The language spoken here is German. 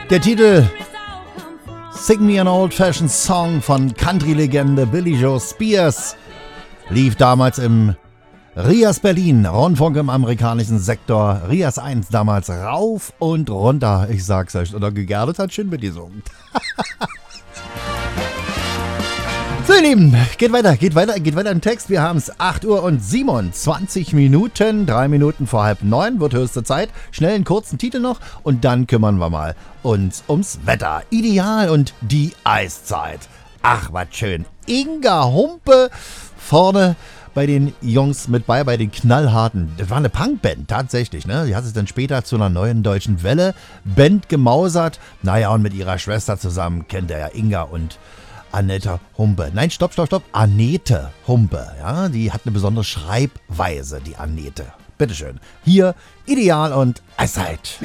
Der Titel Sing Me an Old-Fashioned Song von Country-Legende Billy Joe Spears lief damals im Rias Berlin, Rundfunk im amerikanischen Sektor, Rias 1 damals rauf und runter. Ich sag's euch, oder Gerdet hat schön mitgesungen. So ihr Lieben, geht weiter im Text. Wir haben es 8 Uhr und 27 Minuten, 3 Minuten vor 8:30, wird höchste Zeit. Schnell einen kurzen Titel noch und dann kümmern wir mal uns ums Wetter. Ideal und die Eiszeit. Ach, was schön. Inga Humpe vorne bei den Jungs mit bei den Knallharten. Das war eine Punkband, tatsächlich, ne? Die hat sich dann später zu einer neuen deutschen Welle-Band gemausert. Naja, und mit ihrer Schwester zusammen kennt er ja Inga und Annette Humpe. Nein, stopp. Annette Humpe. Ja, die hat eine besondere Schreibweise, die Annette. Bitteschön. Hier Ideal und Eiszeit.